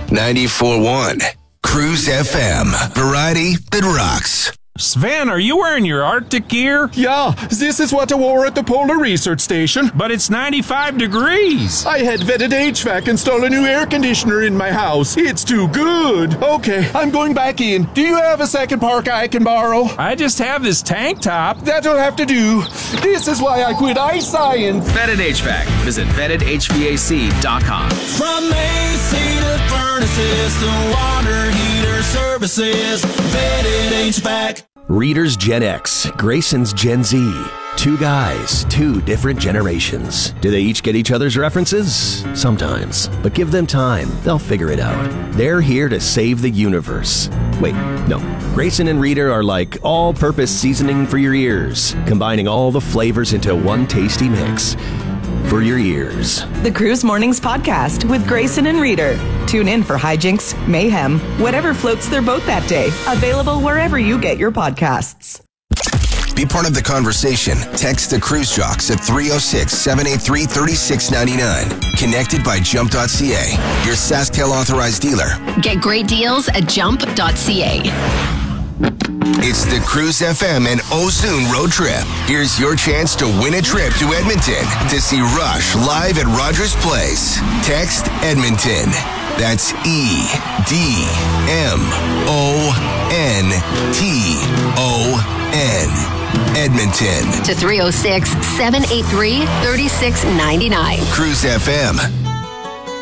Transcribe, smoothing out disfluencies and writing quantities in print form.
94.1 Cruise FM. Variety that rocks. Sven, are you wearing your Arctic gear? Yeah, this is what I wore at the Polar Research Station. But it's 95 degrees. I had Vetted HVAC install a new air conditioner in my house. It's too good. Okay, I'm going back in. Do you have a second parka I can borrow? I just have this tank top. That'll have to do. This is why I quit iScience. Vetted HVAC. Visit VettedHVAC.com. From AC to furnaces to water heater services, Vetted HVAC. Reader's Gen X, Grayson's Gen Z. Two guys, two different generations. Do they each get each other's references? Sometimes. But give them time. They'll figure it out. They're here to save the universe. Wait, no. Grayson and Reader are like all-purpose seasoning for your ears, combining all the flavors into one tasty mix. For your ears. The Cruise Mornings Podcast with Grayson and Reader. Tune in for hijinks, mayhem, whatever floats their boat that day. Available wherever you get your podcasts. Be part of the conversation. Text the Cruise Jocks at 306-783-3699. Connected by Jump.ca, your SaskTel authorized dealer. Get great deals at Jump.ca. It's the Cruise FM and Ozune road trip. Here's your chance to win a trip to Edmonton to see Rush live at Rogers Place. Text Edmonton. That's EDMONTON. Edmonton. To 306-783-3699. Cruise FM.